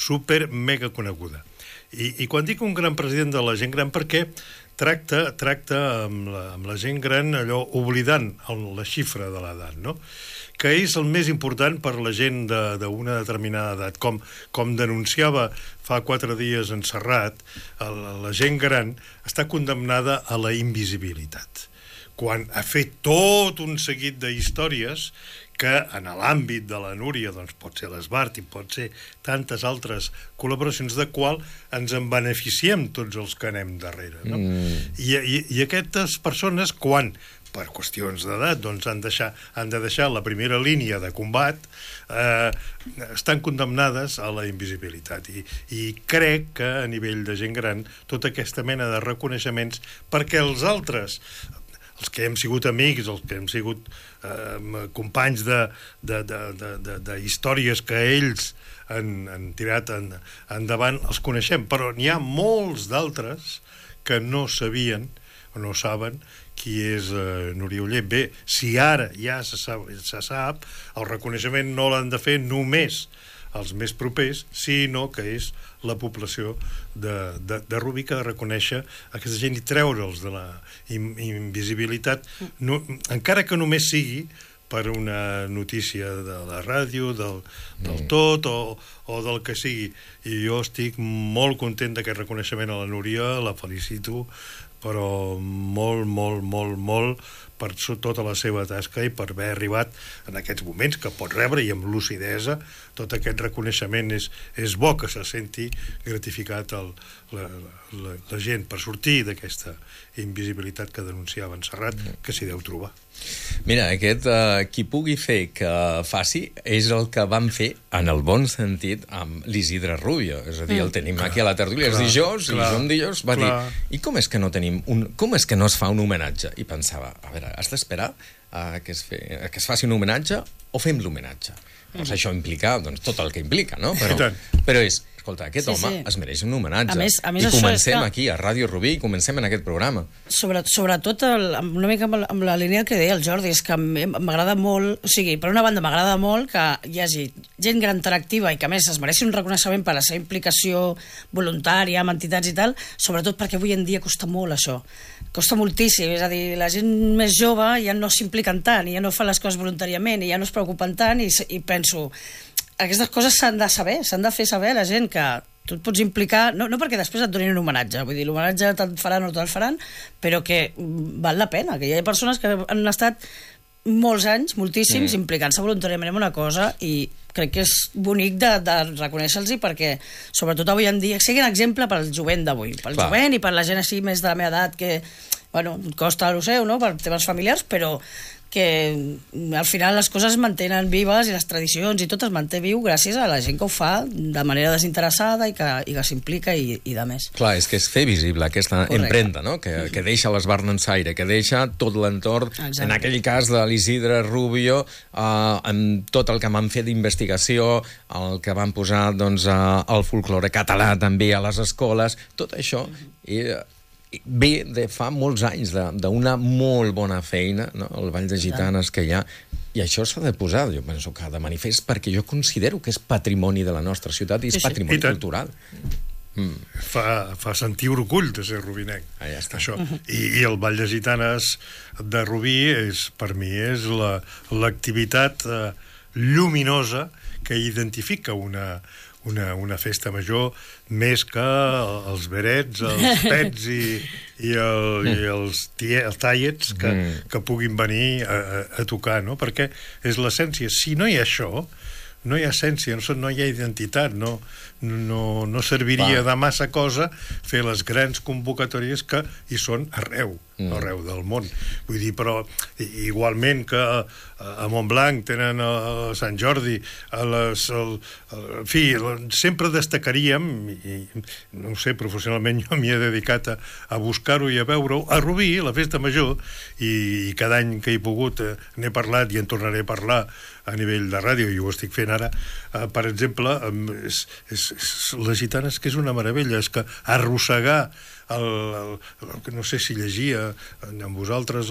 super mega coneguda. I quan dic un gran president de la gent gran, perquè tracta amb la gent gran allò oblidant la xifra de l'edat, no? Que és el més important per la gent d'una determinada edat. Com denunciava fa 4 dies en Serrat, la gent gran està condemnada a la invisibilitat. Quan ha fet tot un seguit d'històries que en l'àmbit de la Núria doncs, pot ser l'Esbart i pot ser tantes altres col·laboracions de qual ens en beneficiem tots els que anem darrere, no? I aquestes persones, quan per qüestions d'edat doncs han de deixar la primera línia de combat, estan condemnades a la invisibilitat. I crec que a nivell de gent gran tota aquesta mena de reconeixements, perquè els altres, els que hem sigut amics, els que hem sigut companys de històries que ells han tirat endavant, els coneixem, però n'hi ha molts d'altres que no sabien o no saben qui és Núria Oller. Bé, si ara ja se sap, el reconeixement no l'han de fer només els més propers, sinó que és la població de Rubí que ha de reconèixer aquesta gent i treure'ls de la invisibilitat, encara que només sigui per una notícia de la ràdio, del tot o del que sigui. I jo estic molt content d'aquest reconeixement a la Núria, la felicito, però molt per tota la seva tasca i per haver arribat en aquests moments que pot rebre, i amb lucidesa, tot aquest reconeixement. És bo que se senti gratificat la gent per sortir d'aquesta invisibilitat que denunciava en Serrat, que s'hi deu trobar. Mira, qui pugui fer que faci és el que vam fer, en el bon sentit, amb l'Isidre Rubio. És a dir, el tenim aquí a la tertúlia els dijous, i Joan Dijous va dir, i com és que no tenim com és que no es fa un homenatge? I pensava, a veure, has d'esperar que es faci un homenatge o fem l'homenatge? Doncs això implica tot el que implica, no? Però és, escolta, aquest home es mereix un homenatge. I comencem aquí, a Ràdio Rubí, i comencem en aquest programa. Sobretot, una mica amb la línia que deia el Jordi, és que m'agrada molt, o sigui, per una banda m'agrada molt que hi hagi gent gran tan activa i que a més es mereixi un reconeixement per la seva implicació voluntària amb entitats i tal, sobretot perquè avui en dia costa molt això. Costa moltíssim, és a dir, la gent més jove ja no s'impliquen tant, ja no fan les coses voluntàriament i ja no es preocupen tant, i penso, aquestes coses s'han de saber, s'han de fer saber a la gent que tu et pots implicar, no perquè després et donin un homenatge, vull dir, l'homenatge te'l faran o te'l faran, però que val la pena, que hi ha persones que han estat molts anys, moltíssims, implicant-se voluntàriament en una cosa, i crec que és bonic de reconèixer-los, perquè sobretot avui en dia siguin exemple pel jovent d'avui, pel jovent i per la gent així més de la meva edat, que costa el seu, no?, per temes familiars, però que al final les coses es mantenen vives i les tradicions i tot es manté viu gràcies a la gent que ho fa de manera desinteressada i que s'implica i de més. Clar, és que és fer visible aquesta empremta, no?, que deixa l'Esbart Nansaire, que deixa tot l'entorn, en aquell cas de l'Isidre Rubio, amb tot el que van fer d'investigació, el que van posar el folklore català també a les escoles, tot això ve de fa molts anys, d'una molt bona feina, no?, el Ball de Gitanes que hi ha, i això s'ha de posar, jo penso que de manifest, perquè jo considero que és patrimoni de la nostra ciutat i és patrimoni cultural. Fa sentir orgull de ser rubinenc, això. I el Ball de Gitanes de Rubí, per mi, és l'activitat lluminosa que identifica una festa major, més que els berets, els pets i els tallets que puguin venir a tocar, no? Perquè és l'essència. Si no hi ha això, no hi ha essència, no hi ha identitat, no serviria de massa cosa fer les grans convocatòries que hi són arreu del món. Vull dir, però igualment que a Montblanc tenen a Sant Jordi, en fi, sempre destacaríem, i no ho sé, professionalment jo m'hi he dedicat a buscar-ho i a veure-ho, a Rubí, la festa major, i cada any que he pogut n'he parlat i en tornaré a parlar a nivell de ràdio, i ho estic fent ara, per exemple, les gitanes, que és una meravella, és que arrossegar no sé si llegia amb vosaltres,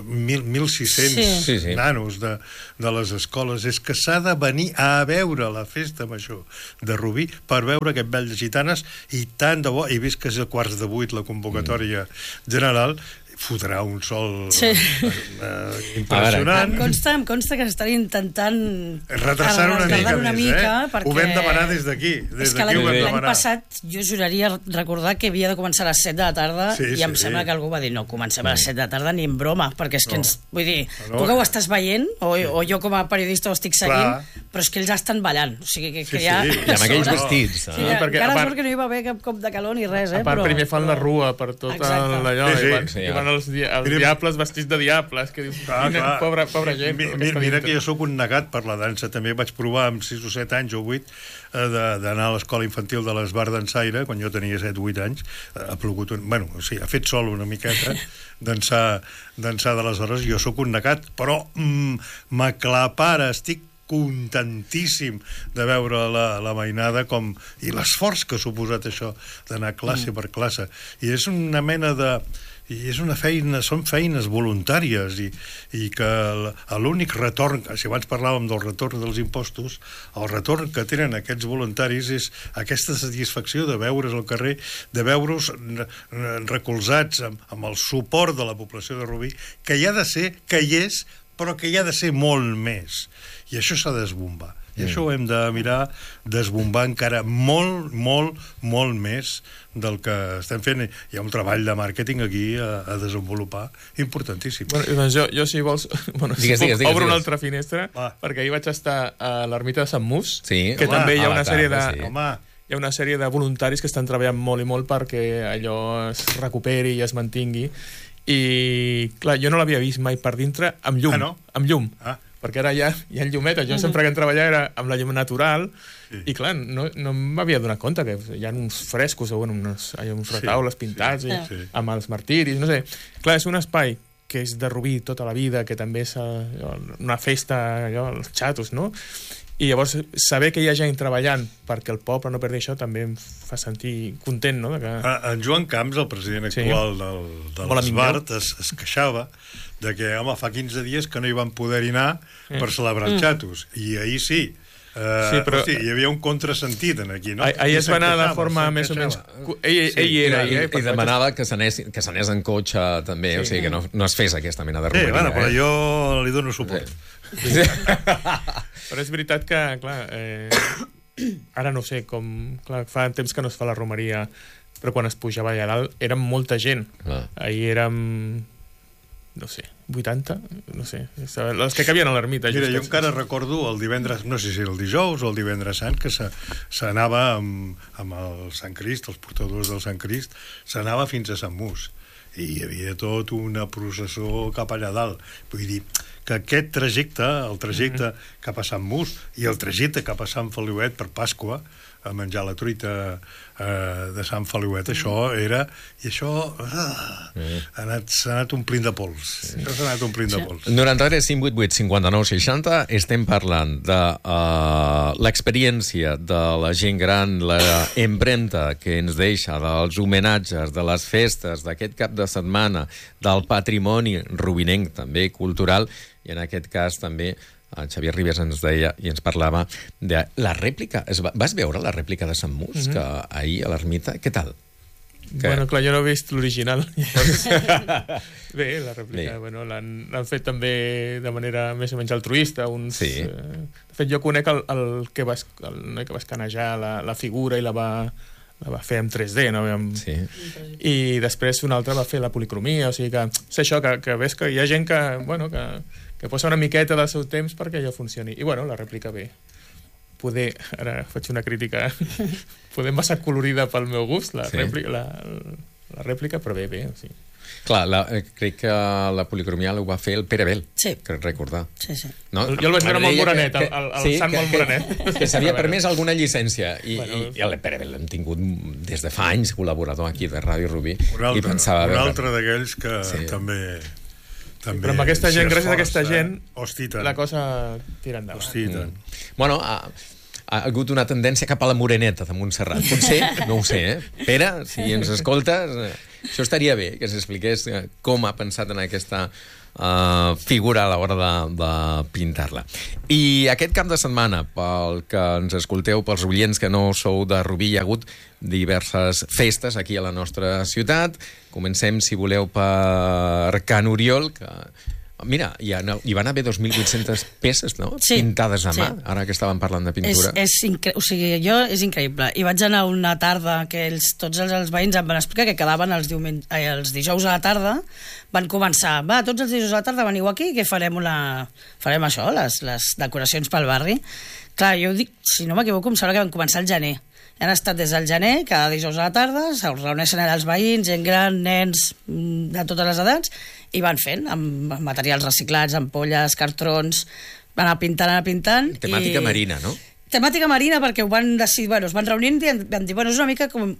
1.600 nanos de les escoles, és que s'ha de venir a veure la festa major de Rubí per veure aquest ball de gitanes, i tant de bo, i vist que és a 7:15 la convocatòria general, fotrà un sol impressionant. Em consta que estan intentant retrasar una mica perquè... Ho vam demanar des d'aquí. És que l'any passat jo juraria recordar que havia de començar a les 7 de la tarda i em sembla que algú va dir no, comencem a les 7 de la tarda ni en broma, perquè és que vull dir, tu que ho estàs veient o jo com a periodista ho estic seguint, però és que ells estan ballant, o sigui que ja... I amb aquells vestits. Encara sort que no hi va haver cap cop de calor ni res, a part primer fan la rua per tot allò i van els diables vestits de diables, que dius, pobra gent. Mira que jo sóc un negat per la dansa, també vaig provar amb 6 o 7 anys o 8 d'anar a l'escola infantil de l'Esbar d'Ensaire, quan jo tenia 7 o 8 anys, ha plogut, ha fet sol una miqueta, dansar d'aleshores, jo sóc un negat, però m'aclapara, estic contentíssim de veure la mainada i l'esforç que ha suposat això d'anar classe per classe, i és una mena de... i és una feina, són feines voluntàries i que l'únic retorn, si abans parlàvem del retorn dels impostos, el retorn que tenen aquests voluntaris és aquesta satisfacció de veure's al carrer, de veure's recolzats amb el suport de la població de Rubí, que hi ha de ser, que hi és, però que hi ha de ser molt més, i això s'ha d'esbombar. I això ho hem de mirar desbombar encara molt, molt, molt més del que estem fent. Hi ha un treball de màrqueting aquí a desenvolupar importantíssim. Doncs jo, si vols, digues, obro una altra finestra, perquè ahir vaig estar a l'ermita de Sant Mus, que també hi ha una sèrie de... Hi ha una sèrie de voluntaris que estan treballant molt i molt perquè allò es recuperi i es mantingui. I, clar, jo no l'havia vist mai per dintre amb llum. Amb llum. Perquè ara hi ha llumetes. Jo sempre que em treballar era amb la llum natural i, clar, no m'havia donat compte que hi ha uns frescos o uns retaules pintats amb els martiris, no sé. Clar, és un espai que és de Rubí tota la vida, que també és una festa, els xatos, no? I llavors saber que hi ha gent treballant perquè el poble no perdi això també em fa sentir content, no? En Joan Camps, el president actual de l'Esbart, es queixava de que, home, fa 15 dies que no hi van poder anar per celebrar els xatos, i ahir sí. Però hi havia un contrasentit aquí, no? Ahir es va anar de forma més o menys... Ell era ahir, i demanava que s'anés en cotxe també, o sigui, que no es fes aquesta mena de romeria. Però jo li dono suport. Però és veritat que, clar, ara no sé com... Clar, fa temps que no es fa la romeria, però quan es pujava allà dalt érem molta gent. Ahir érem... no sé, 80, no sé, els que cabien a l'ermita. Mira, jo encara recordo el divendres, no sé si era el dijous o el divendres sant, que s'anava amb el Sant Crist, els portadors del Sant Crist, s'anava fins a Sant Mus, i hi havia tot una processó cap allà dalt. Vull dir que aquest trajecte, el trajecte cap a Sant Mus i el trajecte cap a Sant Feliuet per Pasqua, a menjar la truita de Sant Feliuet, això era... I això s'ha anat omplint de pols. Això s'ha anat omplint de pols. 93 588 59 60 estem parlant de l'experiència de la gent gran, la empremta que ens deixa dels homenatges, de les festes, d'aquest cap de setmana, del patrimoni rubinenc, també cultural, i en aquest cas també el Xavier Ribes ens deia i ens parlava de la rèplica. Vas veure la rèplica de Sant Mus que ahir a l'ermita? Què tal? Bueno, clar, jo no he vist l'original. Bé, la rèplica, bueno, l'han fet també de manera més o menys altruista. De fet, jo conec el que va escanejar la figura i la va fer en 3D, no? I després un altre va fer la policromia, o sigui que és això, que ves que hi ha gent que posa una miqueta del seu temps perquè allò funcioni. I, bueno, la rèplica bé. Ara faig una crítica, poder massa colorida pel meu gust, la rèplica, però bé, o sigui. Clar, crec que la policromia ho va fer el Pere Bel, crec recordar. Sí. No? Jo el vaig veure molt morenet, el sant molt morenet. Que s'havia permès alguna llicència, i el Pere Bel l'hem tingut des de fa anys col·laborador aquí de Ràdio Rubí. Un altre d'aquells que també... Però amb aquesta gent, gràcies a aquesta gent, la cosa tira endavant. Bueno, ha hagut una tendència cap a la moreneta de Montserrat. Potser, no ho sé, Pere, si ens escoltes... Això estaria bé, que s'expliqués com ha pensat en aquesta figura a l'hora de pintar-la. I aquest cap de setmana, pel que ens escolteu, pels oients que no sou de Rubí, hi ha hagut diverses festes aquí a la nostra ciutat. Comencem, si voleu, per Can Oriol, que... Mira, hi van haver 2.800 peces, no? Sí, pintades a mà, ara que estàvem parlant de pintura. És increïble. I vaig anar una tarda que tots els veïns em van explicar que quedaven els dijous a la tarda, van començar, tots els dijous a la tarda veniu aquí, que farem això, les decoracions pel barri. Clar, jo dic, si no m'equivoco, em sembla que van començar al gener. Han estat des del gener, cada dijous a la tarda, se'ls reuneixen allà els veïns, gent gran, nens, de totes les edats, i van fent, amb materials reciclats, ampolles, cartrons, van anar pintant... Temàtica marina, no? Temàtica marina, perquè ho van decidir, es van reunint i van dir, és una mica com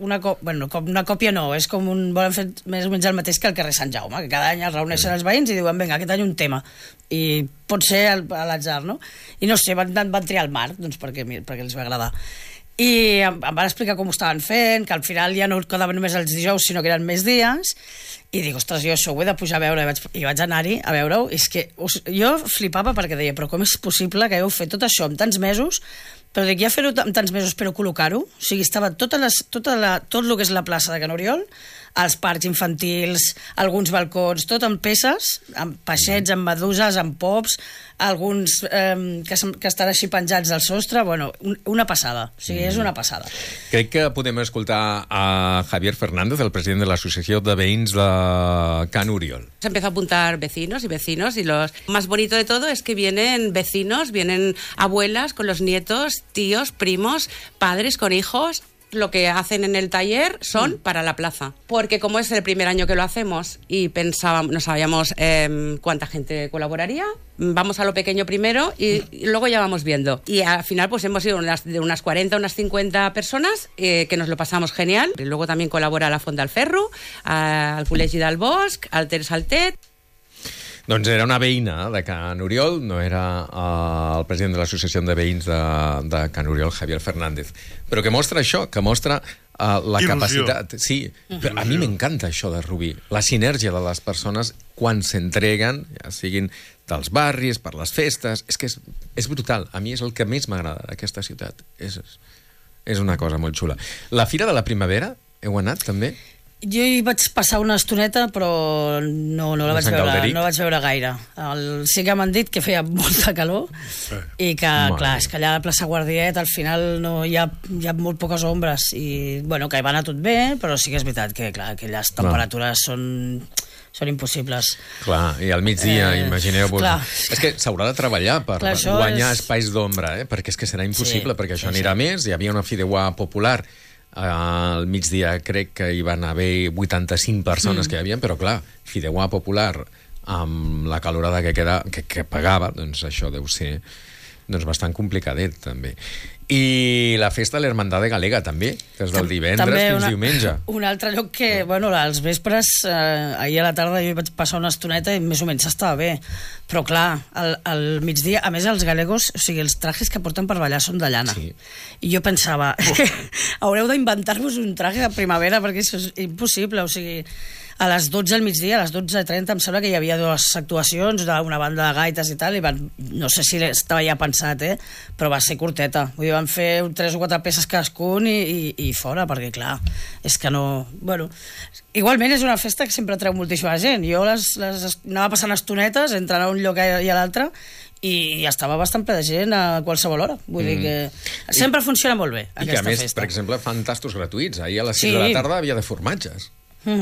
una còpia no, és com volen fer més o menys el mateix que el carrer Sant Jaume, que cada any es reuneixen els veïns i diuen, vinga, aquest any un tema, i pot ser a l'atzar, no? I no sé, van triar el mar, doncs perquè els va agradar. I em van explicar com ho estaven fent, que al final ja no quedaven només els dijous, sinó que eren més dies, i dic, ostres, jo això ho he de pujar a veure, i vaig anar-hi a veure-ho, és que jo flipava perquè deia, però com és possible que heu fet tot això en tants mesos, però dic, ja fer-ho en tants mesos però col·locar-ho, o sigui, estava tot el que és la plaça de Can Oriol, els parcs infantils, alguns balcons, tot amb peces, amb peixets, amb meduses, amb pops, alguns que estan així penjats al sostre, una passada, o sigui, és una passada. Crec que podem escoltar a Javier Fernández, el president de l'Associació de Veïns de Can Oriol. Se empezó a apuntar vecinos y lo más bonito de todo es que vienen vecinos, vienen abuelas con los nietos, tíos, primos, padres con hijos. Lo que hacen en el taller son para la plaza, porque como es el primer año que lo hacemos y no sabíamos cuánta gente colaboraría, vamos a lo pequeño primero y luego ya vamos viendo. Y al final pues hemos ido de unas 40 a unas 50 personas que nos lo pasamos genial. Y luego también colabora la Font del Ferro, al Col·legi del Bosc, al Ter Saltet. Doncs era una veïna de Can Oriol, no era el president de l'Associació de Veïns de Can Oriol, Javier Fernández, però que mostra això, que mostra la capacitat... Sí, però a mi m'encanta això de Rubí, la sinergia de les persones quan s'entreguen, ja siguin dels barris, per les festes, és que és brutal. A mi és el que més m'agrada d'aquesta ciutat. És una cosa molt xula. La Fira de la Primavera, heu anat també? Jo hi vaig passar una estoneta, però no la vaig veure gaire. Sí que m'han dit que feia molta calor i que, clar, és que allà a la plaça Guardiet al final hi ha molt poques ombres i, que hi va anar tot bé, però sí que és veritat que, clar, aquelles temperatures són impossibles. Clar, i al migdia, imagineu-vos... És que s'haurà de treballar per guanyar espais d'ombra, perquè és que serà impossible, perquè això anirà més. Hi havia una fideuà popular al migdia, crec que hi van haver 85 persones que hi havia, però clar, fideuà popular amb la calorada que pagava, doncs això deu ser bastant complicadet també. I la festa de l'Hermandad Galega també, que és del divendres fins diumenge. Un altre lloc que, als vespres, ahir a la tarda jo vaig passar una estoneta i més o menys estava bé, però clar, al migdia, a més els galegos, o sigui, els trajes que porten per ballar són de llana. I jo pensava, haureu d'inventar-vos un traje de primavera perquè això és impossible, o sigui, a les 12 del migdia, a les 12:30, em sembla que hi havia dues actuacions d'una banda de gaites i tal, i no sé si estava ja pensat, però va ser curteta. Vull dir, van fer 3 o 4 peces cadascun i fora, perquè clar, és que no... Igualment és una festa que sempre treu moltíssima gent. Jo anava passant estonetes, entrant a un lloc i a l'altre, i estava bastant ple de gent a qualsevol hora. Vull dir que sempre funciona molt bé, aquesta festa. I que a més, per exemple, fan tastos gratuïts. Ahir a les 6 de la tarda havia de formatges.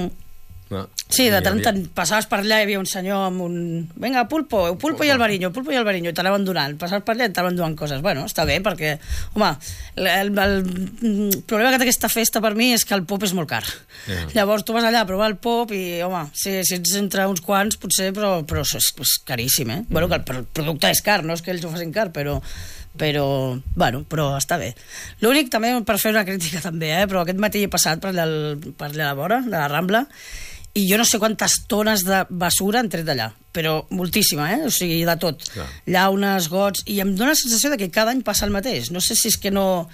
Sí, de tant en tant passaves per allà i hi havia un senyor amb un... Vinga, pulpo i albariño, i t'anaven donant. Passaves per allà i t'anaven donant coses. Està bé, perquè, home, el problema que té aquesta festa per mi és que el pop és molt car. Llavors tu vas allà a provar el pop i, home, si ets entre uns quants, potser, però és caríssim, que el producte és car, no és que ells ho facin car, però està bé. L'únic, també, per fer una crítica també, però aquest matí he passat per allà a la vora, de la Rambla, i jo no sé quantes tones de basura han tret d'allà, però moltíssima, o sigui, de tot. Llaunes, gots, i em dóna la sensació de que cada any passa el mateix. No sé si és que no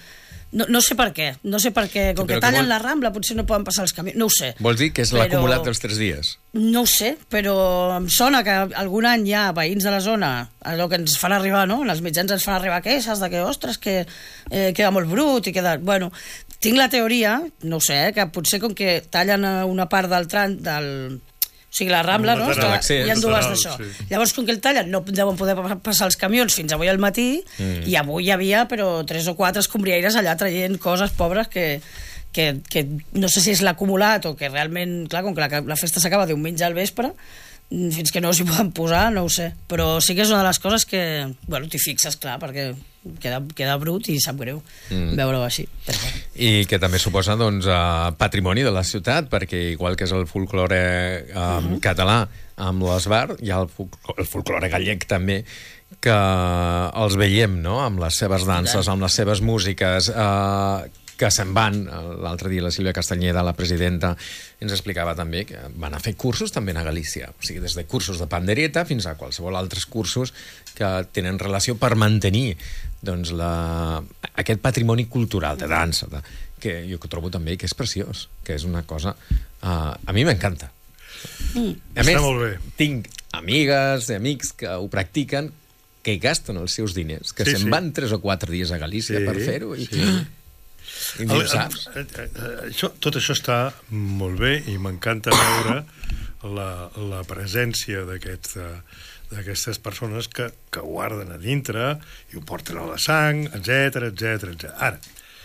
No sé per què, com que tallen la Rambla potser no poden passar els camions, no ho sé. Vols dir que és l'acumulat dels 3 dies? No ho sé, però em sona que algun any hi ha veïns de la zona, allò que ens fan arribar, no? Els mitjans ens fan arribar queixes de que, ostres, que queda molt brut i queda... Bueno, tinc la teoria, no ho sé, que potser com que tallen una part del tram, o sigui, la Rambla, no? Hi ha dues d'això. Sí. Llavors, com que el tallen, no deuen poder passar els camions fins avui al matí, i avui hi havia, però 3 o 4 escombriaires allà traient coses pobres que no sé si és l'acumulat o que realment, clar, com que la festa s'acaba diumenge al vespre, fins que no s'hi poden posar, no ho sé. Però sí que és una de les coses que, bueno, t'hi fixes, clar, perquè queda brut i sap greu veure-ho així. I que també suposa, doncs, patrimoni de la ciutat, perquè igual que és el folklore català amb l'esbart, hi ha el folklore gallec també, que els veiem, no?, amb les seves danses, amb les seves músiques, que se'n van. L'altre dia la Sílvia Castanyeda, la presidenta, ens explicava també que van a fer cursos també a Galícia, o sigui, des de cursos de pandereta fins a qualsevol altres cursos que tenen relació per mantenir, doncs, aquest patrimoni cultural de dansa, que jo trobo també que és preciós, que és una cosa... a mi m'encanta. A més, tinc amigues i amics que ho practiquen, que gasten els seus diners, que se'n van 3 o 4 dies a Galícia per fer-ho i ni ho saps. Tot això està molt bé i m'encanta veure la presència d'aquestes persones que guarden a dintre i ho porten a la sang, etc. Ara,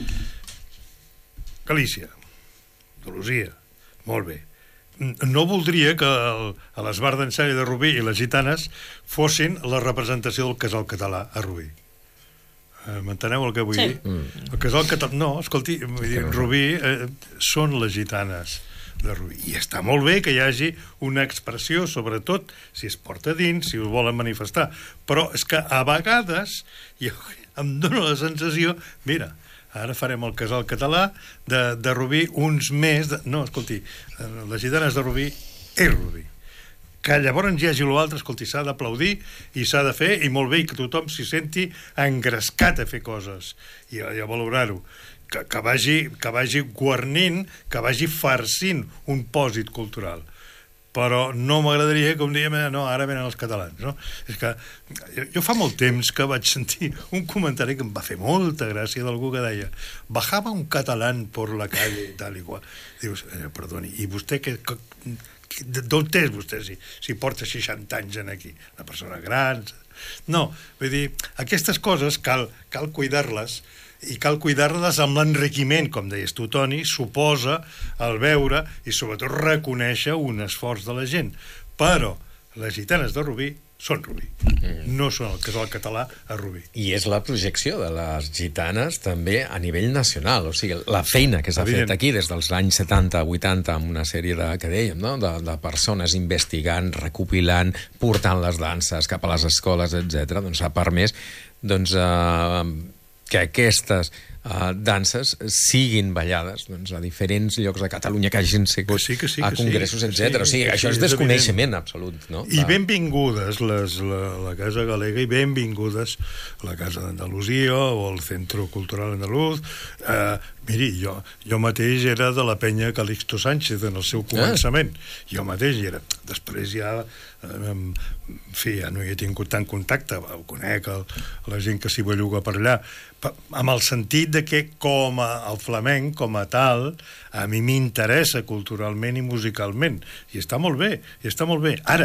Galícia, Andalusia, molt bé. No voldria que a l'Esbart d'Ensaire de Rubí i les Gitanes fossin la representació del casal català a Rubí. M'enteneu el que vull dir? El casal català... No, escolti, Rubí són les Gitanes de Rubí. I està molt bé que hi hagi una expressió, sobretot si es porta dins, si ho volen manifestar. Però és que a vegades em dóna la sensació... Mira, ara farem el casal català de Rubí uns més... No, escolti, les Gitanes de Rubí és Rubí. Que llavors hi hagi l'altre, escolti, s'ha d'aplaudir i s'ha de fer, i molt bé, i que tothom s'hi senti engrescat a fer coses i a valorar-ho, que vagi guarnint, que vagi farcint un pòsit cultural. Però no m'agradaria que un dia, no, ara venen els catalans, no? És que jo fa molt temps que vaig sentir un comentari que em va fer molta gràcia d'algú que deia: bajava un catalán por la calle, tal i qual. Dius, perdoni, i vostè d'on és vostè, si porta 60 anys aquí? Una persona gran? No, vull dir, aquestes coses cal cuidar-les, i cal cuidar-les amb l'enriquiment, com deies tu, Toni, suposa el veure i sobretot reconèixer un esforç de la gent. Però les Gitanes de Rubí són Rubí, no són el casal català a Rubí. I és la projecció de les gitanes també a nivell nacional, o sigui, la feina que s'ha fet aquí des dels anys 70-80 amb una sèrie que dèiem, no?, de persones investigant, recopilant, portant les danses cap a les escoles, etc., doncs ha permès que aquestes danses siguin ballades a diferents llocs de Catalunya, que hagin sigut a congressos, etc. O sigui, això és desconeixement absolut, no? I benvingudes la Casa Galega i benvingudes la Casa d'Andalusia o el Centro Cultural Andaluz. Miri, jo mateix era de la penya Calixto Sánchez en el seu començament. Jo mateix hi era. Després ja, en fi, ja no hi he tingut tant contacte, ho conec, la gent que s'hi belluga per allà, amb el sentit de que com el flamenc, com a tal, a mi m'interessa culturalment i musicalment, i està molt bé, Ara,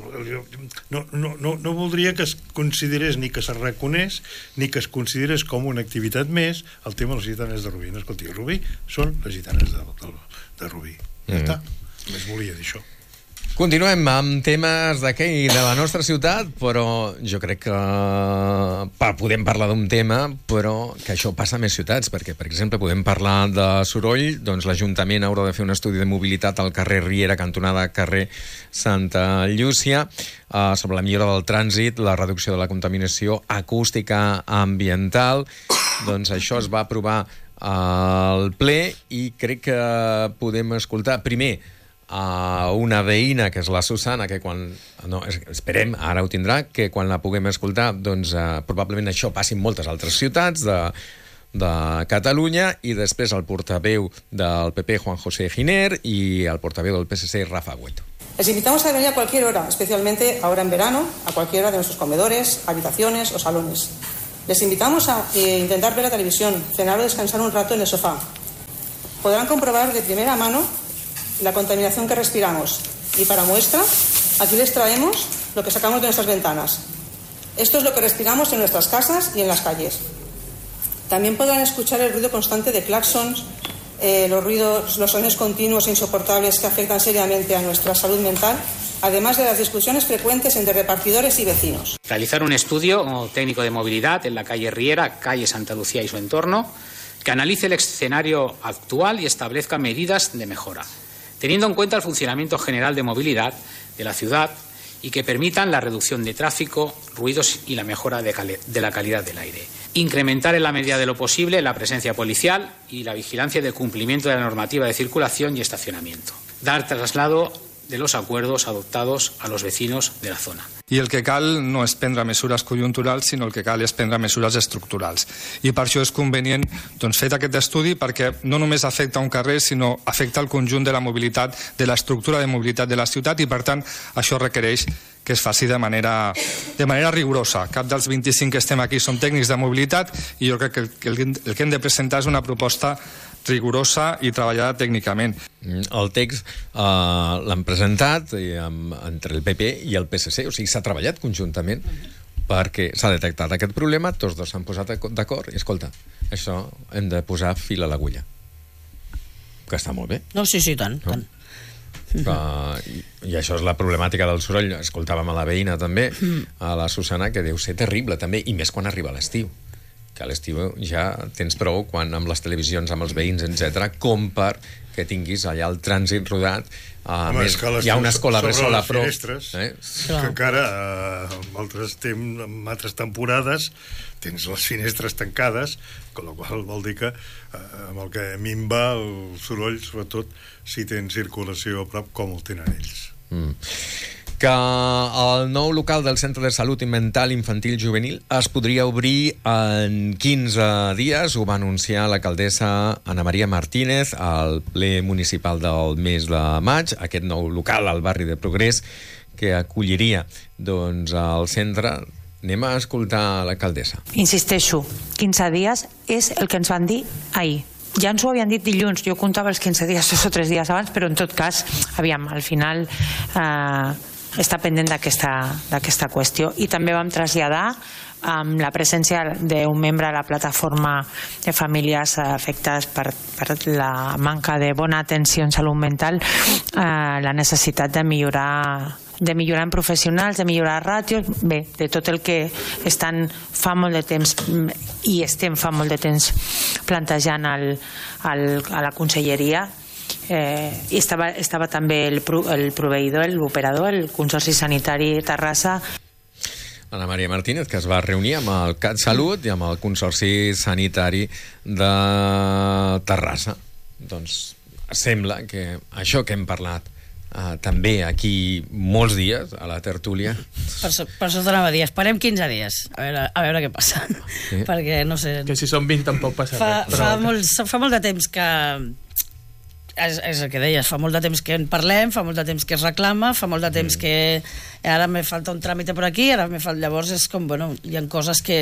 no voldria que es considerés ni que se reconeix ni que es considerés com una activitat més el tema de les Gitanes de Rubí. No, escolti, Rubí són les Gitanes de Rubí. Ja està. Només volia dir això. Continuem amb temes d'aquí de la nostra ciutat, però jo crec que podem parlar d'un tema, però que això passa a més ciutats, perquè, per exemple, podem parlar de soroll, doncs l'Ajuntament haurà de fer un estudi de mobilitat al carrer Riera, cantonada carrer Santa Llúcia, sobre la millora del trànsit, la reducció de la contaminació acústica ambiental. Doncs això es va aprovar al ple i crec que podem escoltar primer una veïna, que és la Susana, que quan... No, esperem, ara ho tindrà, que quan la puguem escoltar, doncs probablement això passi en moltes altres ciutats de Catalunya, i després el portaveu del PP, Juan José Giner, i el portaveu del PSC, Rafa Agüeto. Les invitamos a venir a cualquier hora, especialmente ahora en verano, a cualquier hora de nuestros comedores, habitaciones o salones. Les invitamos a intentar ver la televisión, cenar o descansar un rato en el sofá. Podrán comprobar de primera mano la contaminación que respiramos. Y para muestra, aquí les traemos lo que sacamos de nuestras ventanas. Esto es lo que respiramos en nuestras casas y en las calles. También podrán escuchar el ruido constante de claxons, los sonidos continuos e insoportables que afectan seriamente a nuestra salud mental, además de las discusiones frecuentes entre repartidores y vecinos. Realizar un estudio técnico de movilidad en la calle Riera, calle Santa Lucía y su entorno, que analice el escenario actual y establezca medidas de mejora, teniendo en cuenta el funcionamiento general de movilidad de la ciudad y que permitan la reducción de tráfico, ruidos y la mejora de la calidad del aire. Incrementar en la medida de lo posible la presencia policial y la vigilancia de cumplimiento de la normativa de circulación y estacionamiento. Dar traslado de los acuerdos adoptados a los vecinos de la zona. I el que cal no és prendre mesures conjunturals, sinó el que cal és prendre mesures estructurals. I per això és convenient fer aquest estudi, perquè no només afecta un carrer, sinó afecta el conjunt de la mobilitat, de l'estructura de mobilitat de la ciutat, i per tant això requereix que es faci de manera rigorosa. Cap dels 25 que estem aquí són tècnics de mobilitat, i jo crec que el que hem de presentar és una proposta rigorosa i treballada tècnicament. El text l'han presentat entre el PP i el PSC, o sigui, s'ha treballat conjuntament perquè s'ha detectat aquest problema, tots dos s'han posat d'acord i, escolta, això hem de posar fil a l'agulla. Que està molt bé. No, sí, tant. I això és la problemàtica del soroll. Escoltàvem a la veïna també, a la Susana, que deu ser terrible també, i més quan arriba l'estiu, que a l'estiu ja tens prou amb les televisions, amb els veïns, etc., com per que tinguis allà el trànsit rodat. Més, hi ha una escola bressol a prop. Que encara en altres temporades tens les finestres tancades, amb la qual vol dir que amb el que minva el soroll, sobretot si tens circulació a prop, com el tenen ells. Que el nou local del Centre de Salut Mental Infantil Juvenil es podria obrir en 15 dies. Ho va anunciar l'alcaldessa Ana Maria Martínez al ple municipal del mes de maig. Aquest nou local al barri de Progrés que acolliria el centre. Anem a escoltar l'alcaldessa. Insisteixo, 15 dies és el que ens van dir ahir. Ja ens ho havien dit dilluns, jo comptava els 15 dies, 2 o 3 dies abans, però en tot cas, aviam, al final està pendent d'aquesta qüestió. I també vam traslladar amb la presència d'un membre de la plataforma de famílies afectades per la manca de bona atenció en salut mental, la necessitat de millorar en professionals, de millorar ràtios, bé, de tot el que estan fa molt de temps i estem fa molt de temps plantejant a la conselleria. I estava també el proveïdor, l'operador, el Consorci Sanitari Terrassa. Ana Maria Martínez, que es va reunir amb el CatSalut i amb el Consorci Sanitari de Terrassa. Doncs sembla que això que hem parlat també aquí molts dies a la tertúlia. Per això t'anava a dir, esperem 15 dies a veure què passa, perquè no sé, que si són 20 tampoc passa res. Fa molt de temps que és el que deies, fa molt de temps que en parlem, fa molt de temps que es reclama, fa molt de temps que ara me falta un tràmit per aquí, llavors és com, bueno, hi ha coses que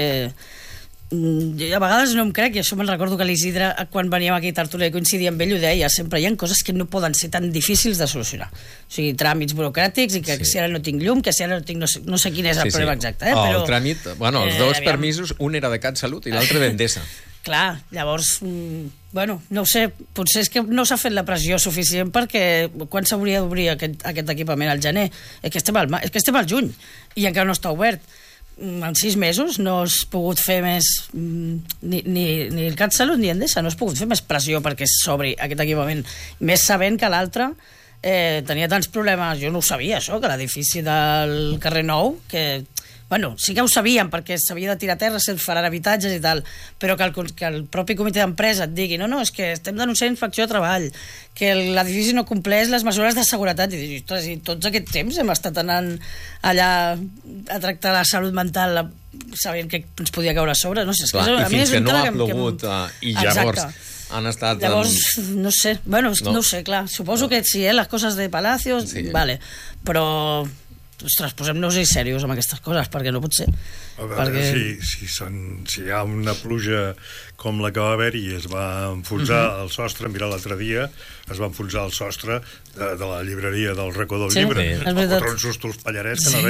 a vegades no em crec, i això me'n recordo que l'Isidre, quan veníem aquí a tertúlia i coincidia amb ell, ho deia, sempre hi ha coses que no poden ser tan difícils de solucionar, o sigui, tràmits burocràtics, i que si ara no tinc llum, que si ara no tinc, no sé quin és el problema exacte, però el tràmit, bueno, els dos permisos, un era de CatSalut i l'altre d'Endesa. Clar, llavors, bueno, no ho sé, potser és que no s'ha fet la pressió suficient, perquè quan s'hauria d'obrir aquest equipament al gener? És que estem al juny i encara no està obert. En 6 mesos no has pogut fer més ni el CatSalut ni Endesa, no has pogut fer més pressió perquè s'obri aquest equipament, més sabent que l'altre tenia tants problemes. Jo no ho sabia, això, que l'edifici del carrer Nou, que Bueno, sí que ho sabíem, perquè s'havia de tirar a terra, faran habitatges i tal, però que el propi comitè d'empresa et digui no, és que estem denunciant infracció de treball, que l'edifici no compleix les mesures de seguretat, i tots aquest temps hem estat anant allà a tractar la salut mental sabent que ens podia caure a sobre, no sé, és que a mi és un tema que no ha plogut i llavors han estat... Llavors, no sé, bueno, no ho sé, clar, suposo que sí, les coses de Palacios, vale, però... Ostres, posem-nos-hi serios amb aquestes coses, perquè no pot ser. A veure, si hi ha una pluja com la que va haver i es va enfonsar el sostre, mira l'altre dia es va enfonsar el sostre de la llibreria del Racó del Llibre, fotre un susto als pallarets que no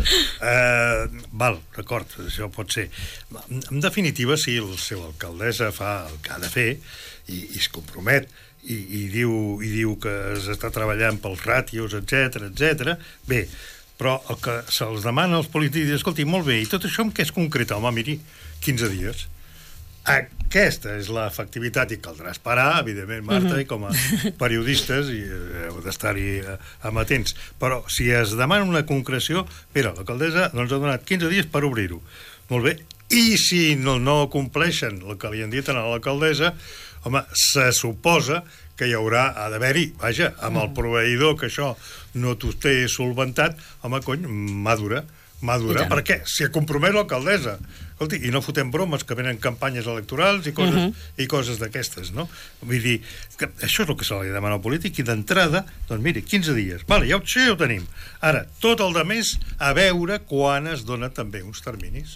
veig. Val, d'acord, això pot ser. En definitiva, si la seva alcaldessa fa el que ha de fer i es compromet i diu que s'està treballant pels ràtios, etc. Bé, però el que se'ls demana als polítics, escolti, molt bé, i tot això en què es concreta? Home, miri, 15 dies. Aquesta és l'efectivitat i caldrà esperar, evidentment, Marta, i com a periodistes i heu d'estar-hi amatents. Però si es demana una concreció, mira, l'alcaldessa ha donat 15 dies per obrir-ho. Molt bé. I si no compleixen el que li han dit a l'alcaldessa, home, se suposa que hi ha d'haver-hi, vaja, amb el proveïdor que això no t'ho té solventat, home, cony, madura, perquè si compromet l'alcaldessa, escolti, i no fotem bromes que venen campanyes electorals i coses d'aquestes, no? Vull dir, que això és el que se li demana al polític i d'entrada, doncs miri, 15 dies, vale, ja ho tenim. Ara, tot el de més, a veure quan es dona també uns terminis.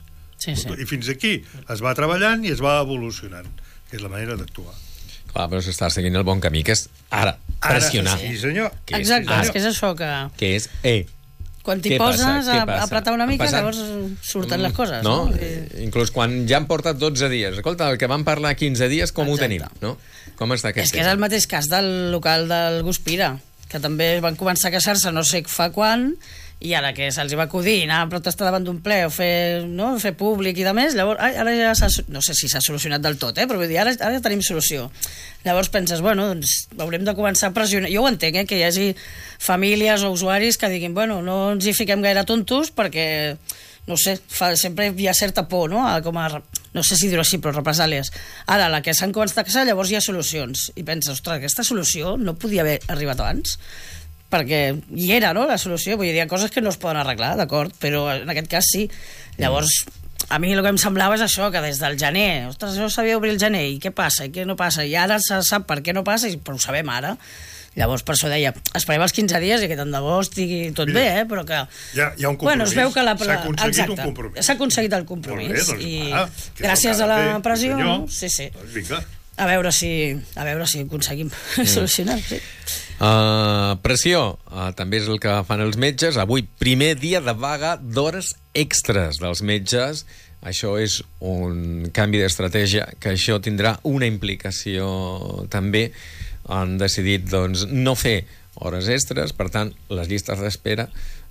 I fins aquí es va treballant i es va evolucionant, que és la manera d'actuar. Clar, però s'està seguint el bon camí, que és ara pressionar. Sí, senyor. Exacte, és que és això que... Que és, quan t'hi poses a apretar una mica, llavors surten les coses. No? Inclús quan ja han portat 12 dies. Escolta, el que vam parlar 15 dies, com ho tenim? No? Com està aquest tema? És que és el mateix cas del local del Guspira, que també van començar a queixar-se no sé fa quan, i ara que se'ls va acudir anar a protestar davant d'un ple o fer públic i de més, llavors ara ja no sé si s'ha solucionat del tot, però vull dir, ara tenim solució. Llavors penses, bueno, doncs haurem de començar a pressionar. Jo ho entenc, que hi hagi famílies o usuaris que diguin, bueno, no ens hi fiquem gaire tontos perquè, no sé, sempre hi ha certa por, no? No sé si dir-ho així, però represàlies. Ara, la que s'han començat a queixar, llavors hi ha solucions. I penses, ostres, aquesta solució no podia haver arribat abans? Perquè hi era, no?, la solució. Vull dir, hi ha coses que no es poden arreglar, d'acord, però en aquest cas sí. Llavors, a mi el que em semblava és això, que des del gener, ostres, això s'havia d'obrir el gener, i què passa, i què no passa, i ara se sap per què no passa, però ho sabem ara. Llavors, per això deia, esperem els 15 dies i que tant de bo estigui tot bé, però que... Hi ha un compromís. Bueno, es veu que s'ha aconseguit un compromís. S'ha aconseguit el compromís. Molt bé, doncs, i gràcies a la pressió, sí. Doncs vinga. A veure si aconseguim solucionar, sí. Pressió, també és el que fan els metges. Avui, primer dia de vaga d'hores extres dels metges. Això és un canvi d'estratègia, que això tindrà una implicació també. Han decidit, doncs, no fer hores extres, per tant, les llistes d'espera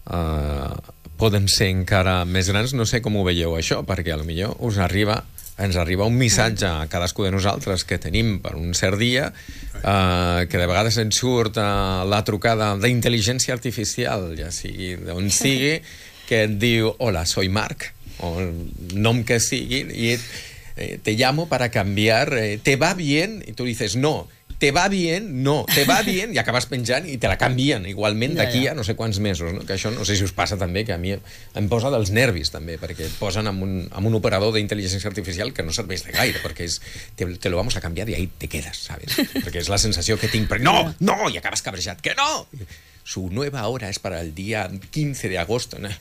poden ser encara més grans. No sé com ho veieu això, perquè potser ens arriba un missatge a cadascú de nosaltres que tenim per un cert dia, que de vegades ens surt la trucada d'intel·ligència artificial, ja sigui d'on sigui, que et diu, hola, soy Marc, o el nom que sigui, i te llamo para cambiar, ¿te va bien? I tu dices, no. Te va bien, no, te va bien, i acabes penjant i te la canvien igualment d'aquí a no sé quants mesos, no? Que això no sé si us passa també, que a mi em posa dels nervis també, perquè et posen amb un operador d'intel·ligència artificial que no serveix de gaire, perquè és, te lo vamos a cambiar y ahí te quedas, ¿sabes? Perquè és la sensació que tinc, però no, i acabes cabrejat, que no! Su nueva hora es para el día 15 de agosto, ¿no?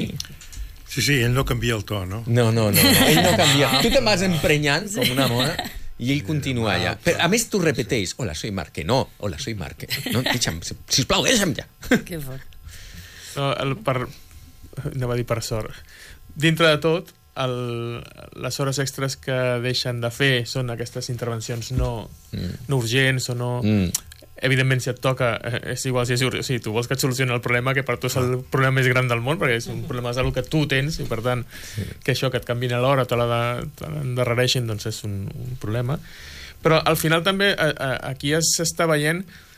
Sí, ell no canvia el to, no? No, ell no canvia. Tu te vas emprenyant com una mona i ell continua allà. Però, a més, tu repeteix, hola, soy Marc, que no, hola, soy Marc. No, deixa'm, sisplau, deixa'm ja. Que fort. Anava a dir per sort. Dintre de tot, les hores extres que deixen de fer són aquestes intervencions no urgents o no... Evidentment, si et toca, és igual si tu vols que et solucioni el problema, que per tu és el problema més gran del món, perquè és un problema de salut que tu tens, i per tant, que això, que et canvien a l'hora, te l'endarrereixin, doncs és un problema. Però al final també aquí s'està veient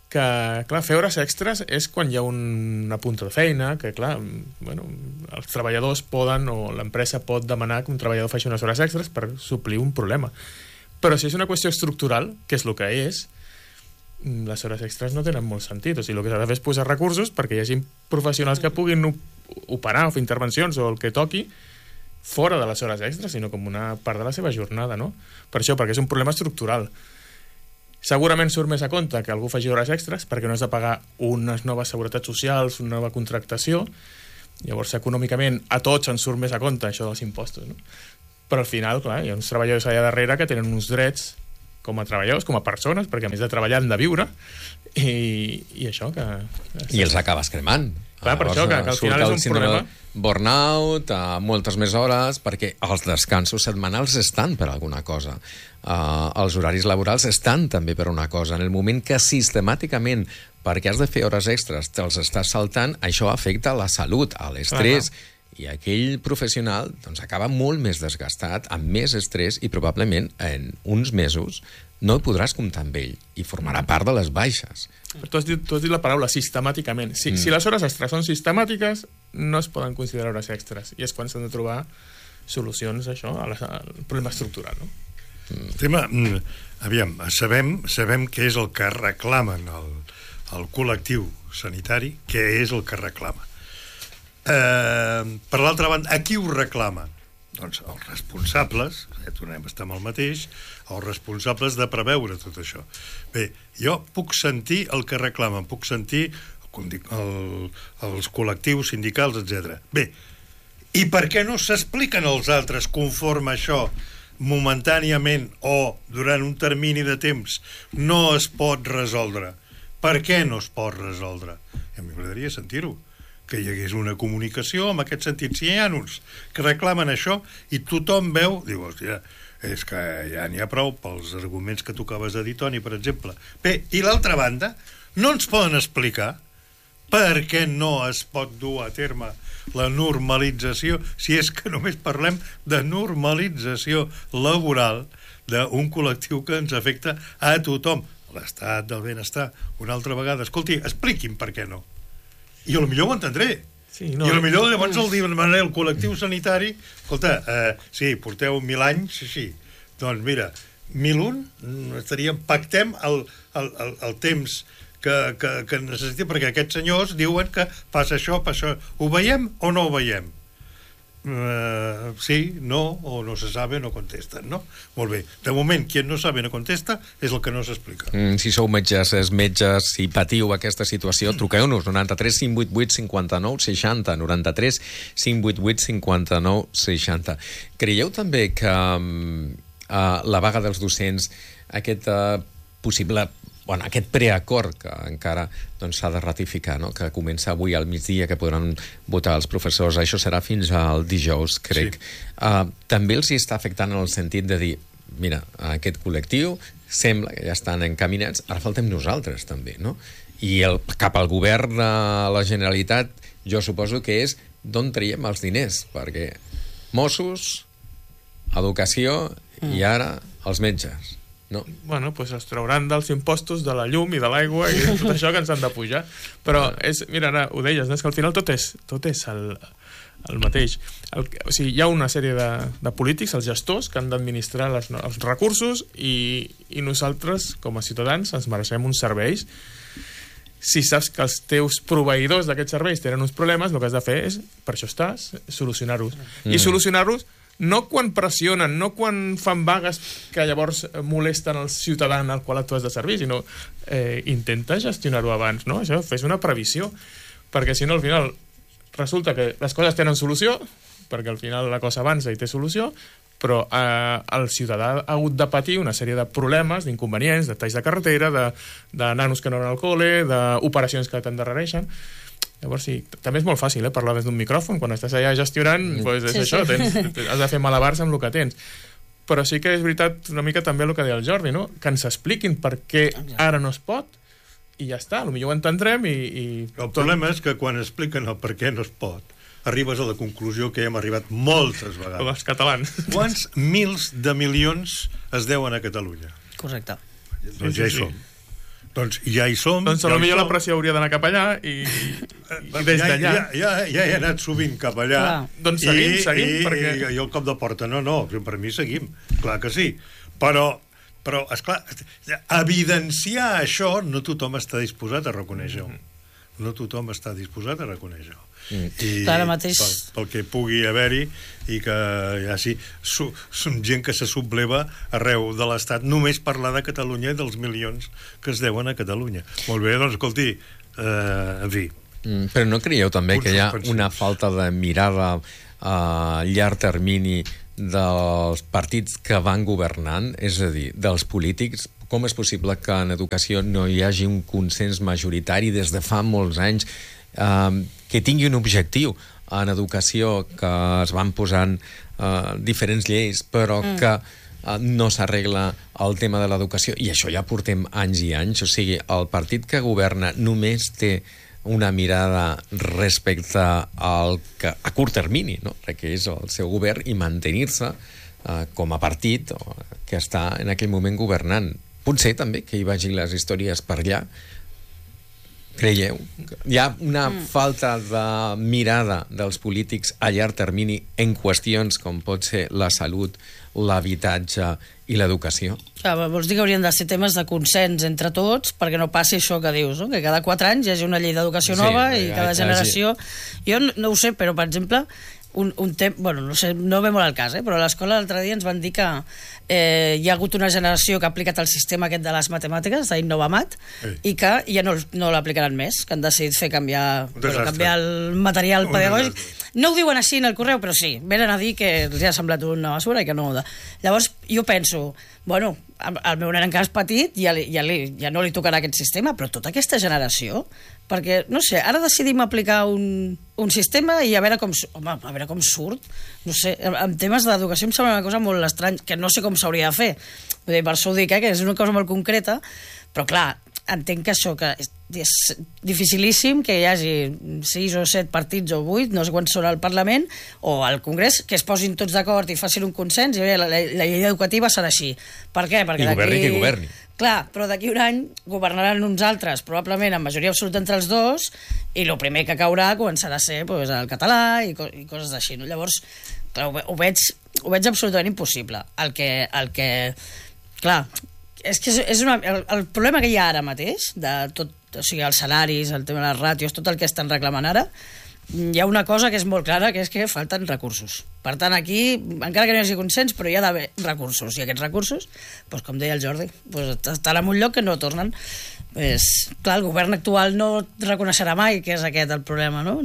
que, clar, fer hores extres és quan hi ha una punta de feina, que, clar, bueno, els treballadors poden, o l'empresa pot demanar que un treballador faci unes hores extres per suplir un problema. Però si és una qüestió estructural, que és el que és, les hores extres no tenen molt sentit. O sigui, el que s'ha de fer és posar recursos perquè hi hagi professionals que puguin operar o fer intervencions o el que toqui fora de les hores extres, sinó com una part de la seva jornada, no? Per això, perquè és un problema estructural. Segurament surt més a compte que algú faci hores extres perquè no has de pagar unes noves seguretats socials, una nova contractació. Llavors, econòmicament, a tots ens surt més a compte això dels impostos, no? Però al final, clar, hi ha uns treballadors allà darrere que tenen uns drets com a treballadors, com a persones, perquè a més de treballar han de viure, i això que... I els acabes cremant. Clar, per això, que al final és un problema. Burnout, moltes més hores, perquè els descansos setmanals estan per alguna cosa. Els horaris laborals estan també per una cosa. En el moment que sistemàticament, perquè has de fer hores extres, te'ls estàs saltant, això afecta la salut, l'estrès, i aquell professional doncs, acaba molt més desgastat, amb més estrès, i probablement en uns mesos no podràs comptar amb ell i formarà part de les baixes. Tu has dit la paraula sistemàticament. Si les hores extres són sistemàtiques, no es poden considerar hores extres, i és quan s'han de trobar solucions a això, al problema estructural, no? Tema, aviam, sabem què és el que reclamen el col·lectiu sanitari, què és el que reclama. Per l'altra banda, a qui ho reclama? Doncs els responsables, tornem a estar amb el mateix, els responsables de preveure tot això. Bé, jo puc sentir el que reclamen, puc sentir, com dic, els col·lectius sindicals, etc. Bé, i per què no s'expliquen els altres conforme això momentàniament o durant un termini de temps no es pot resoldre? Per què no es pot resoldre? A mi m'agradaria sentir-ho, que hi hagués una comunicació en aquest sentit. Si hi ha uns que reclamen això i tothom veu, diu, hòstia, és que ja n'hi ha prou pels arguments que tu acabes de dir, Toni, per exemple. Bé, i l'altra banda, no ens poden explicar per què no es pot dur a terme la normalització, si és que només parlem de normalització laboral d'un col·lectiu que ens afecta a tothom. L'estat del benestar, una altra vegada. Escolti, expliqui'm per què no. I potser ho entendré. Sí, no, i potser llavors el demanaré al col·lectiu sanitari, escolta, sí, porteu 1000 anys així, doncs mira, 1001 pactem el temps que necessitem, perquè aquests senyors diuen que passa això, ho veiem o no ho veiem? Sí, no, o no se sabe, no contesten, no? Molt bé, de moment qui no sabe no contesta és el que no s'explica. Si sou metges, si patiu aquesta situació, truqueu-nos 93 588 59 60 93 588 59 60. Creieu també que la vaga dels docents, aquest possible aquest preacord que encara s'ha de ratificar, no? Que comença avui al migdia, que podran votar els professors, això serà fins al dijous, crec. Sí. També els hi està afectant en el sentit de dir, mira, aquest col·lectiu sembla que ja estan encaminats, ara faltem nosaltres també, no? I cap al govern de la Generalitat jo suposo que és d'on traiem els diners, perquè Mossos, educació i ara els metges. No. Bueno, doncs es trauran dels impostos de la llum i de l'aigua i de tot això que ens han de pujar. Però, mira, ara ho deies, és que al final tot és el mateix. O sigui, hi ha una sèrie de polítics, els gestors, que han d'administrar els recursos i nosaltres, com a ciutadans, ens mereixem uns serveis. Si saps que els teus proveïdors d'aquests serveis tenen uns problemes, el que has de fer és, per això estàs, solucionar-los. I solucionar-los no quan pressionen, no quan fan vagues que llavors molesten el ciutadà al qual tu has de servir, sinó intenta gestionar-ho abans, no? Això, fes una previsió, perquè si no al final resulta que les coses tenen solució, perquè al final la cosa avança i té solució, però el ciutadà ha hagut de patir una sèrie de problemes, d'inconvenients, de talls de carretera, de nanos que no van al col·le, d'operacions que t'endarrereixen. Llavors sí, també és molt fàcil parlar des d'un micròfon, quan estàs allà gestionant, doncs és això, has de fer malabars amb el que tens. Però sí que és veritat una mica també el que deia el Jordi, no? Que ens expliquin per què ara no es pot i ja està, potser ho entendrem i... El problema és que quan expliquen el per què no es pot, arribes a la conclusió que hem arribat moltes vegades. Els catalans. Quants mils de milions es deuen a Catalunya? Correcte. Doncs ja hi som. Doncs ja hi som. Doncs potser la pressió hauria d'anar cap allà i des d'allà... Ja he anat sovint cap allà. Doncs seguim, perquè... I el cop de porta, no, per mi seguim, clar que sí. Però esclar, evidenciar això no tothom està disposat a reconèixer-ho. No tothom està disposat a reconèixer-ho. I pel que pugui haver-hi i que ja sí, són gent que se subleva arreu de l'Estat només parlar de Catalunya i dels milions que es deuen a Catalunya. Molt bé, doncs escolti, en fi. Però no creieu també que hi ha una falta de mirada a llarg termini dels partits que van governant, és a dir, dels polítics? Com és possible que en educació no hi hagi un consens majoritari des de fa molts anys que tingui un objectiu en educació, que es van posant diferents lleis, però que no s'arregla el tema de l'educació, i això ja portem anys i anys. O sigui, el partit que governa només té una mirada respecte al que, a curt termini, no? Que és el seu govern, i mantenir-se com a partit que està en aquell moment governant. Potser també que hi vagin les històries per allà. Creieu? Hi ha una falta de mirada dels polítics a llarg termini en qüestions com pot ser la salut, l'habitatge i l'educació? Vols dir que haurien de ser temes de consens entre tots perquè no passi això que dius, no? Que cada 4 anys hi hagi una llei d'educació nova i cada generació... Jo no ho sé, però, per exemple, no sé, no ve molt al cas, però a l'escola l'altre dia ens van dir que hi ha hagut una generació que ha aplicat el sistema aquest de les matemàtiques, d'Innovamat, i que ja no l'aplicaran més, que han decidit canviar el material pedagògic. No ho diuen així en el correu, però sí, venen a dir que els ha semblat una mesura i que no... Llavors, jo penso, bueno, el meu nen encara és petit, ja no li tocarà aquest sistema, però tota aquesta generació, perquè, no sé, ara decidim aplicar un sistema i a veure com surt. No sé, en temes d'educació em sembla una cosa molt estranya, que no sé com s'hauria de fer. Per això ho dic, que és una cosa molt concreta, però clar, entenc que això que és dificilíssim que hi hagi 6 o 7 partits o 8, no sé quants són al Parlament o al Congrés, que es posin tots d'acord i facin un consens i la llei educativa serà així. Per què? Perquè I governi qui governi. Clar, però d'aquí un any governaran uns altres, probablement amb majoria absoluta entre els dos, i el primer que caurà començarà a ser el català i coses així. Llavors, clar, ho veig absolutament impossible. El que clar, és que el problema que hi ha ara mateix de tot, o sigui, els salaris, el tema de les ràtios, tot el que estan reclamant ara, hi ha una cosa que és molt clara, que és que falten recursos. Per tant, aquí, encara que no hi hagi consens, però hi ha d'haver recursos, i aquests recursos, doncs, com deia el Jordi, estan en un lloc que no tornen. Clar, el govern actual no reconeixerà mai que és aquest el problema, no?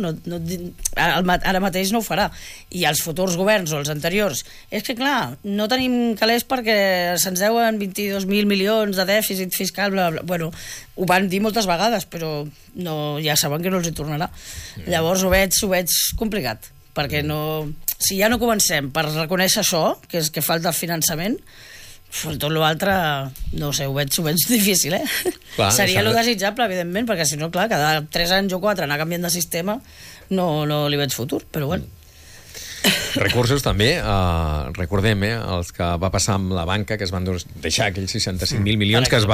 Ara mateix no ho farà, i els futurs governs o els anteriors, és que clar, no tenim calés perquè se'ns deuen 22.000 milions de dèficit fiscal, bla, bla. Bueno, ho van dir moltes vegades, però ja saben que no els hi tornarà. Llavors ho veig complicat, perquè si ja no comencem per reconèixer això, que és que falta finançament, tot l'altre, no sé, ho veig difícil, Clar, seria lo desitjable, evidentment, perquè si no, clar, cada 3 anys o 4 anar canviant de sistema no li veig futur, però bueno. Recursos també, recordem, els que va passar amb la banca, que es van deixar aquells 65.000 milions que es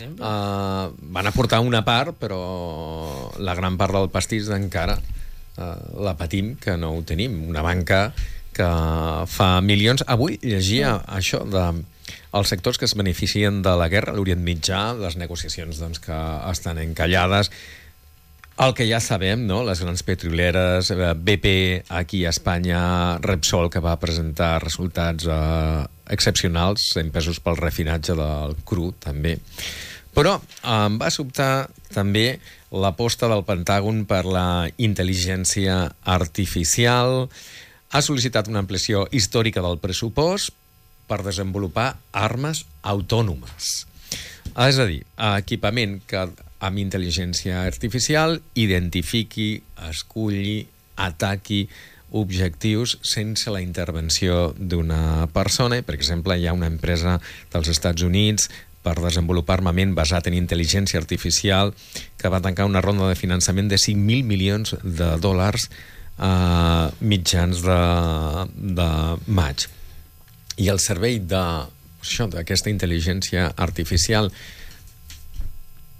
van aportar una part, però la gran part del pastís encara la patim, que no ho tenim. Una banca que fa milions. Avui llegia això els sectors que es beneficien de la guerra, l'Orient Mitjà, les negociacions que estan encallades, el que ja sabem, no? Les grans petrolieres, BP aquí a Espanya, Repsol, que va presentar resultats excepcionals, empesos pel refinatge del cru, també. Però em va sobtar també l'aposta del Pentàgon per la intel·ligència artificial. Ha sol·licitat una ampliació històrica del pressupost per desenvolupar armes autònomes. És a dir, equipament que amb intel·ligència artificial identifiqui, esculli, ataqui objectius sense la intervenció d'una persona. Per exemple, hi ha una empresa dels Estats Units per desenvolupar armament basat en intel·ligència artificial que va tancar una ronda de finançament de 5.000 milions de dòlars a mitjans de maig. I el servei d'aquesta intel·ligència artificial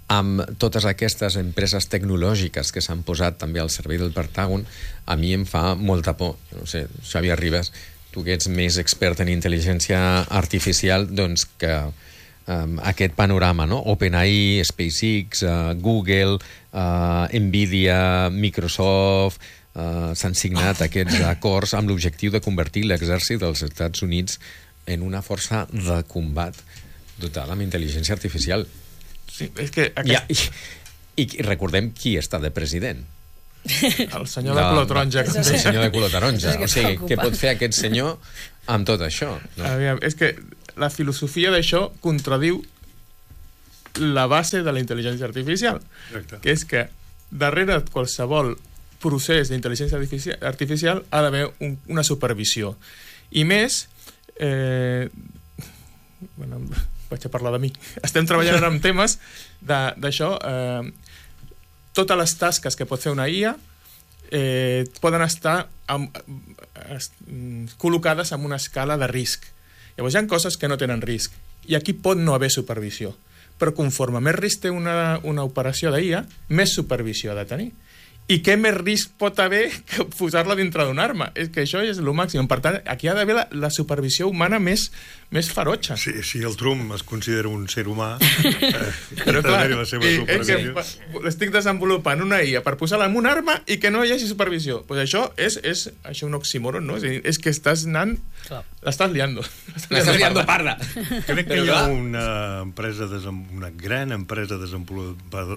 amb totes aquestes empreses tecnològiques que s'han posat també al servei del Pentàgon, a mi em fa molta por. No sé, Xavier Ribas, tu que ets més expert en intel·ligència artificial, doncs que aquest panorama, no? OpenAI, SpaceX, Google, Nvidia, Microsoft, s'han signat aquests acords amb l'objectiu de convertir l'exèrcit dels Estats Units en una força de combat dotada amb intel·ligència artificial. Sí, és que I recordem qui està de president. El senyor de color taronja. El senyor de color taronja. O sigui, què pot fer aquest senyor amb tot això? No? Aviam, és que la filosofia d'això contradiu la base de la intel·ligència artificial. Exacte. Que és que darrere qualsevol procés d'intel·ligència artificial ha d'haver una supervisió. I més, bueno, vaig a parlar de mi. Estem treballant ara amb temes d'això. Totes les tasques que pot fer una IA poden estar col·locades en una escala de risc. Llavors hi ha coses que no tenen risc i aquí pot no haver supervisió, però conforme més risc té una operació d'IA, més supervisió ha de tenir. I què més risc pot haver que posar-la dintre d'una arma? És que això és el màxim. Per tant, aquí ha d'haver la supervisió humana més ferotge. Si el Trump es considera un ser humà, però clar, la seva supervisió. Estic desenvolupant una IA per posar-la en una arma i que no hi hagi supervisió. Pues això és un oxímoron, no? És que estàs anant... L'estàs liando. L'estàs liando parda. Crec que hi ha una gran empresa desenvolupadora,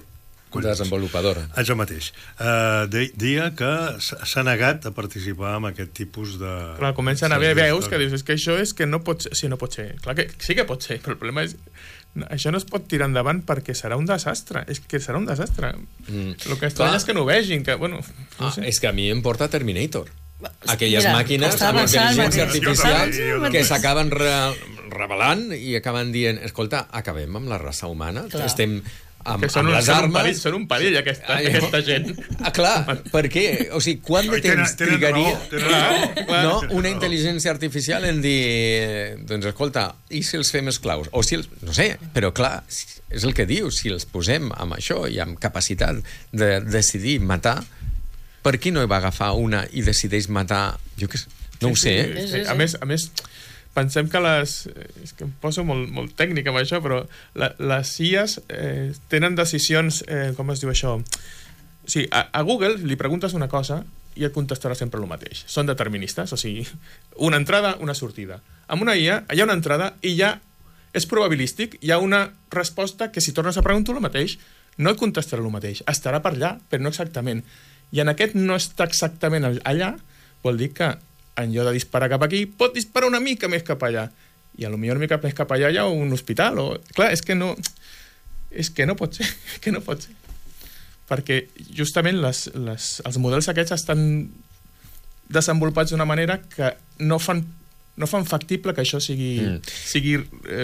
això mateix. Dia que s'ha negat a participar en aquest tipus de... Clar, comencen a haver veus que dius, és que això és que no pot ser. Sí, no pot ser. Clar que sí que pot ser, però el problema és... Això no es pot tirar endavant perquè serà un desastre. És que serà un desastre. El que estranya és que no ho vegin, que, bueno... No sé. És que a mi em porta Terminator. Aquelles màquines amb intel·ligència artificial que s'acaben revelant i acaben dient, escolta, acabem amb la raça humana, estem... Amb les armes... Són un perill, aquesta gent. Clar, per què? O sigui, quant de temps trigaria una intel·ligència artificial en dir, doncs escolta, i si els fem esclaus? O si els... No sé, però clar, és el que diu, si els posem amb això i amb capacitat de decidir matar, per què no hi va agafar una i decideix matar? Jo què sé, no ho sé. A més, pensem que és que em poso molt tècnic amb això, però les IAs tenen decisions, com es diu això? O sigui, a Google li preguntes una cosa i et contestarà sempre el mateix. Són deterministes, o sigui, una entrada, una sortida. Amb una IA hi ha una entrada i ja és probabilístic, hi ha una resposta que si tornes a preguntar el mateix, no et contestarà el mateix. Estarà per allà, però no exactament. I en aquest no està exactament allà, vol dir que en lloc de disparar cap aquí, pot disparar una mica més cap allà. I potser una mica més cap allà hi ha un hospital. Clar, és que no pot ser. Que no pot ser. Perquè justament els models aquests estan desenvolupats d'una manera que no fan factible que això sigui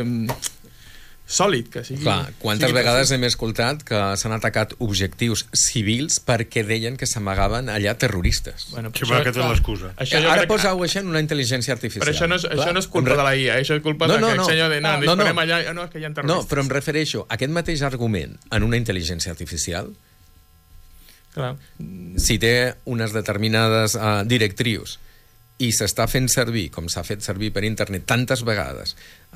sòlid, que sigui... Clar, quantes vegades hem escoltat que s'han atacat objectius civils perquè deien que s'amagaven allà terroristes. Bueno, aquesta és l'excusa. Ara poseu això en una intel·ligència artificial. Però això no és culpa de la IA, això és culpa d'aquest senyor de disparem allà, no, és que hi ha terroristes. No, però em refereixo a aquest mateix argument en una intel·ligència artificial. Clar. Si té unes determinades directrius i s'està fent servir, com s'ha fet servir per internet tantes vegades,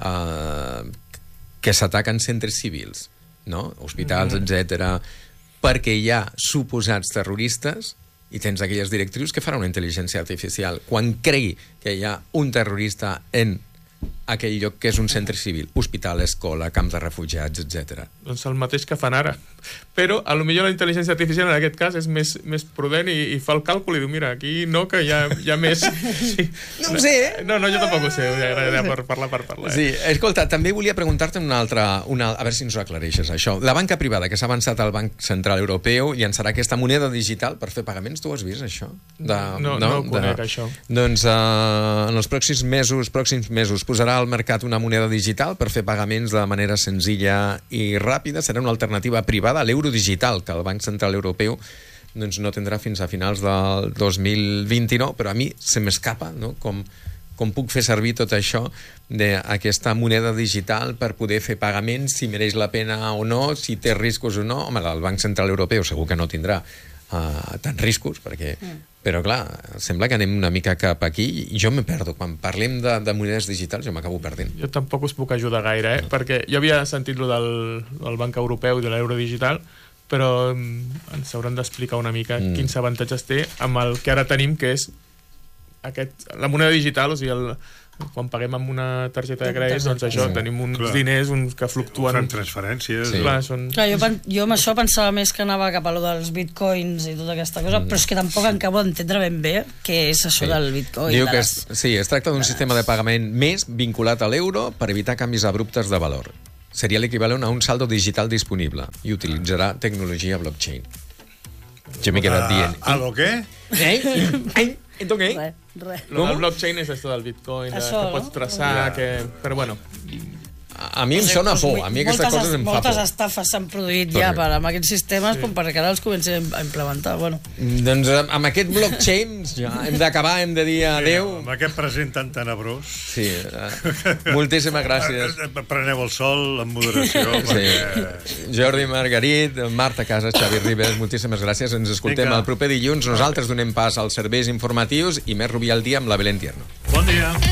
que s'ataquen centres civils, no? Hospitals, etc., perquè hi ha suposats terroristes i tens aquelles directrius que farà una intel·ligència artificial. Quan cregui que hi ha un terrorista en aquell lloc que és un centre civil, hospital, escola, camp de refugiats, etc. Doncs el mateix que fan ara. Però, potser la intel·ligència artificial en aquest cas és més prudent i fa el càlcul i diu, mira, aquí no, que hi ha més... Sí. No ho sé. No, jo tampoc ho sé, per parlar. Sí, escolta, també volia preguntar-te una altra... A veure si ens ho aclareixes, això. La banca privada, que s'ha avançat al Banc Central Europeu, llançarà aquesta moneda digital per fer pagaments. Tu ho has vist, això? No ho conec, això. Doncs en els pròxims mesos posarà al mercat una moneda digital per fer pagaments de manera senzilla i ràpida. Serà una alternativa privada a l'euro digital, que el Banc Central Europeu doncs, no tindrà fins a finals del 2029, però a mi se m'escapa, no? Com com puc fer servir tot això d'aquesta moneda digital per poder fer pagaments, si mereix la pena o no, si té riscos o no. Home, el Banc Central Europeu segur que no tindrà tants riscos, perquè... Però, clar, sembla que anem una mica cap aquí i jo me perdo. Quan parlem de monedes digitals jo m'acabo perdent. Jo tampoc us puc ajudar gaire, perquè jo havia sentit lo del Banc Europeu i de l'euro digital, però ens hauran d'explicar una mica quins avantatges té amb el que ara tenim, que és la moneda digital, o sigui, quan paguem amb una targeta de crèdit, doncs això, tenim uns diners que fluctuen. Són transferències. Clar, jo amb això pensava més que anava cap a lo dels bitcoins i tota aquesta cosa, però és que tampoc acabo d'entendre ben bé què és això del bitcoin. Diu que es tracta d'un sistema de pagament més vinculat a l'euro per evitar canvis abruptes de valor. Seria l'equivalent a un saldo digital disponible i utilitzarà tecnologia blockchain. Jo m'he quedat dient... ¿A lo qué? ¿Esto qué? El blockchain és esto del bitcoin, que pots traçar, però bueno... A mi em sona por, a mi aquestes coses em fa por. Moltes estafes s'han produït ja amb aquests sistemes com perquè ara els comencem a implementar. Doncs amb aquest blockchain ja hem d'acabar, hem de dir adeu. Amb aquest present tan tenebrós. Sí, moltíssimes gràcies. Preneu el sol amb moderació. Jordi Margarit, Marta Casas, Xavi Ribes, moltíssimes gràcies. Ens escoltem el proper dilluns. Nosaltres donem pas als serveis informatius i més Rubí al dia amb la Belén Tierno. Bon dia.